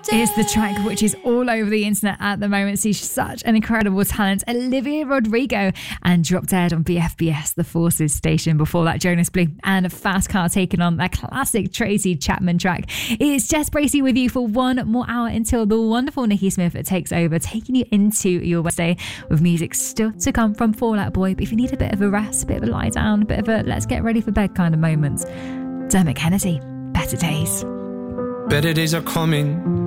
is the track which is all over the internet at the moment. She's such an incredible talent. Olivia Rodrigo and Drop Dead on BFBS, the Forces station. Before that, Jonas Blue and Fast Car taking on that classic Tracy Chapman track. It's Jess Bracey with you for one more hour until the wonderful Nikki Smith takes over, taking you into your Wednesday with music still to come from Fall Out Boy. But if you need a bit of a rest, a bit of a lie down, a bit of a let's get ready for bed kind of moment, Dermot Kennedy, Better Days. Better days are coming,